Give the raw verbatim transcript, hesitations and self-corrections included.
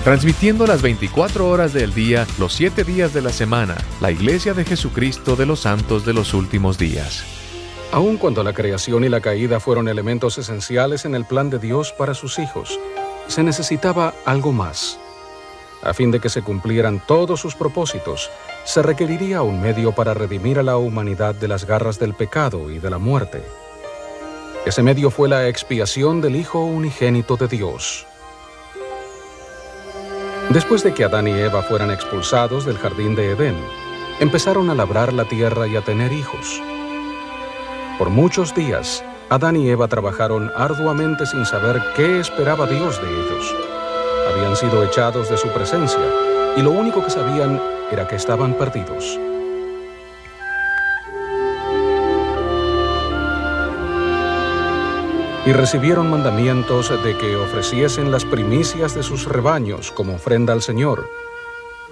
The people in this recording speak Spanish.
Transmitiendo las veinticuatro horas del día, los siete días de la semana, la Iglesia de Jesucristo de los Santos de los Últimos Días. Aun cuando la creación y la caída fueron elementos esenciales en el plan de Dios para sus hijos, se necesitaba algo más. A fin de que se cumplieran todos sus propósitos, se requeriría un medio para redimir a la humanidad de las garras del pecado y de la muerte. Ese medio fue la expiación del Hijo unigénito de Dios. Después de que Adán y Eva fueran expulsados del jardín de Edén, empezaron a labrar la tierra y a tener hijos. Por muchos días, Adán y Eva trabajaron arduamente sin saber qué esperaba Dios de ellos. Habían sido echados de su presencia, y lo único que sabían era que estaban perdidos. Y recibieron mandamientos de que ofreciesen las primicias de sus rebaños como ofrenda al Señor,